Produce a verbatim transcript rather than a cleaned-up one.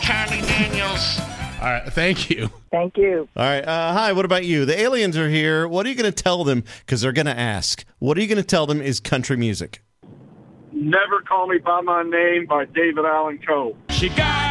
Charlie Daniels. All right, thank you. Thank you. All right. Uh, hi, what about you? The aliens are here. What are you going to tell them? Because they're going to ask. What are you going to tell them is country music? Never Call Me By My Name by David Allan Coe. She got